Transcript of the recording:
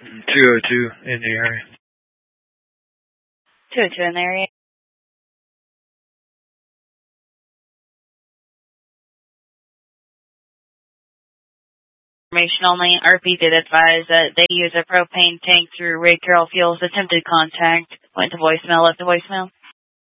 202 in the area. 202 in the area. Information only. RP did advise that they use a propane tank through Ray Carroll Fuels. Attempted contact. Went to voicemail. Left a voicemail.